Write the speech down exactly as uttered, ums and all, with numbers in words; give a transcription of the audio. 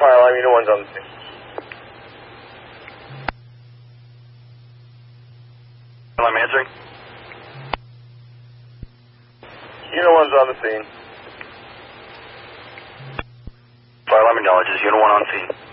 Fire alarm, Unit one's on the scene. I'm answering. Unit one's on the scene. Fire alarm acknowledges. Unit one on scene.